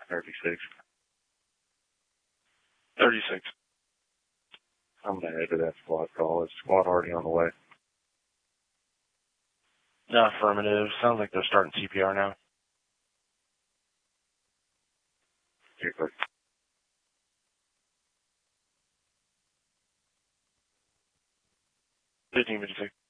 36. 36. I'm going to head to that squad call. Is squad already on the way? No, affirmative. Sounds like they're starting CPR now. Super. 1556.